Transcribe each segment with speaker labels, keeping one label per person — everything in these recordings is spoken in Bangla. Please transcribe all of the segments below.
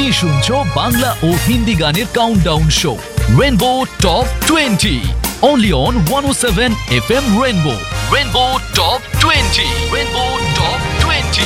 Speaker 1: শুনছো বাংলা ও হিন্দি গানের countdown show rainbow top 20 only on 107 FM Rainbow. Rainbow Top 20. Rainbow Top 20.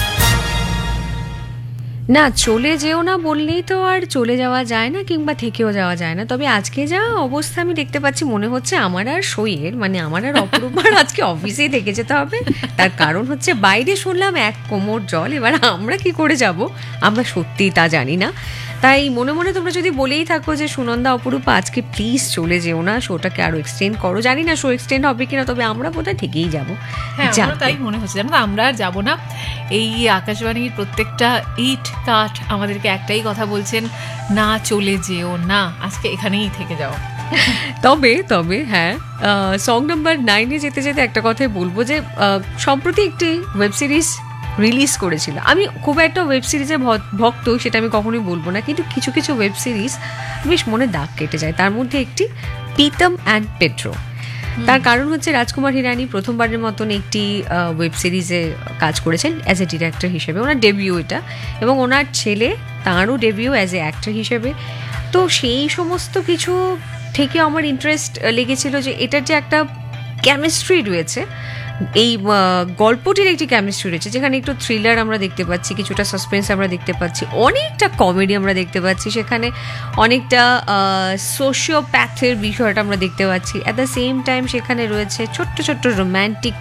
Speaker 2: না চলে যেও না বললেই তো আর চলে যাওয়া যায় না কিংবা থেকেও যাওয়া যায় না। তবে আজকে যা অবস্থা আমি দেখতে পাচ্ছি মনে হচ্ছে আমার আর সইয়ের মানে আমার আর অপরূপার আজকে অফিসেই থেকে যেতে হবে। তার কারণ হচ্ছে বাইরে শুনলাম এক কোমর জল, এবার আমরা কি করে যাব আমরা সত্যিই তা জানি না। তাই মনে মনে তোমরা যদি বলেই থাকো যে সুনন্দা অপরূপা আজকে প্লিজ চলে যেও না, শোটাকে আরো এক্সটেন্ড করো, জানি না শো এক্সটেন্ড হবে কিনা, তবে আমরা বোধহয় থেকেই যাবো।
Speaker 3: হ্যাঁ আমারও তাই মনে হচ্ছে, জানো আমরা আর যাবো না। এই আকাশবাণীর প্রত্যেকটা ইট কাঠ আমাদেরকে একটাই কথা বলছেন, না চলে যেও না, আজকে এখানেই থেকে যাও।
Speaker 2: তবে হ্যাঁ, সং নাম্বার 9-এ যেতে যেতে একটা কথাই বলবো যে সম্প্রতি একটি ওয়েব সিরিজ রিলিজ করেছিল। আমি খুব একটা ওয়েব সিরিজের ভক্ত সেটা আমি কখনোই বলবো না, কিন্তু কিছু কিছু ওয়েব সিরিজ বেশ মনে দাগ কেটে যায়। তার মধ্যে একটি প্রীতম অ্যান্ড পেট্রো। তার কারণ হচ্ছে রাজকুমার হিরানি প্রথমবারের মতন একটি ওয়েব সিরিজে কাজ করেছেন অ্যাজ এ ডিরেক্টর হিসেবে, ওনার ডেবিউ এটা, এবং ওনার ছেলে তাঁরও ডেবিউ অ্যাজ এ অ্যাক্টর হিসেবে। তো সেই সমস্ত কিছু থেকে আমার ইন্টারেস্ট লেগেছিল যে এটার যে একটা কেমিস্ট্রি রয়েছে, এই গল্পটির একটি কেমিস্ট্রি রয়েছে যেখানে একটু থ্রিলার আমরা দেখতে পাচ্ছি, কিছুটা সাসপেন্স আমরা দেখতে পাচ্ছি, অনেকটা কমেডি আমরা দেখতে পাচ্ছি, সেখানে অনেকটা সোশিওপ্যাথের বিষয়টা আমরা দেখতে পাচ্ছি। অ্যাট দ্য সেম টাইম সেখানে রয়েছে ছোট্ট ছোট্ট রোম্যান্টিক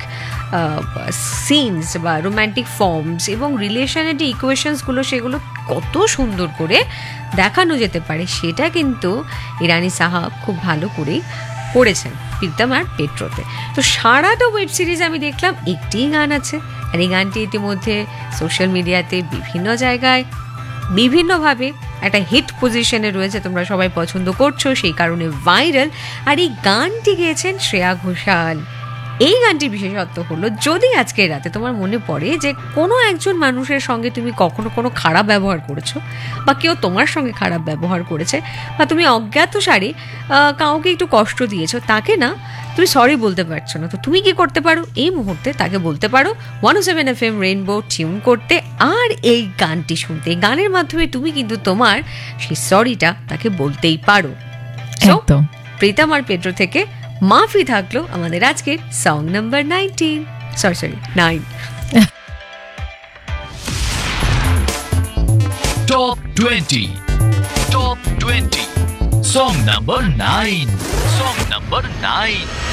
Speaker 2: সিনস বা রোম্যান্টিক ফর্মস এবং রিলেশনের যে ইকুয়েশনসগুলো সেগুলো কত সুন্দর করে দেখানো যেতে পারে সেটা কিন্তু ইরানি সাহা খুব ভালো করেই করেছেন প্রীতম আর পেট্রোতে। তো সারাটা ওয়েব সিরিজ আমি দেখলাম একটি গান আছে, আর এই গানটি ইতিমধ্যে সোশ্যাল মিডিয়াতে বিভিন্ন জায়গায় বিভিন্নভাবে একটা হিট পজিশনে রয়েছে, তোমরা সবাই পছন্দ করছো, সেই কারণে ভাইরাল। আর এই গানটি গেয়েছেন শ্রেয়া ঘোষাল। এই গানটির বিশেষত্ব হলো, যদি আজকের রাতে তোমার মনে পড়ে যে কোনো একজন মানুষের সঙ্গে তুমি কখনো কোনো খারাপ ব্যবহার করেছো বা কেউ তোমার সঙ্গে খারাপ ব্যবহার করেছে বা তুমি অজ্ঞাতসারে কাউকে একটু কষ্ট দিয়েছো, তাকে না তুমি সরি বলতে পারছো না, তো তুমি কি করতে পারো এই মুহূর্তে? তাকে বলতে পারো 107 FM রেইনবো টিউন করতে আর এই গানটি শুনতে। এই গানের মাধ্যমে তুমি কিন্তু তোমার সেই সরিটা তাকে বলতেই পারো।
Speaker 3: একদম
Speaker 2: প্রীতম আর পেট্রো থেকে মাফি থাকলো আমাদের আজকের song number 19, sorry 9।
Speaker 1: Top 20. Top 20. Song number 9. Song number 9.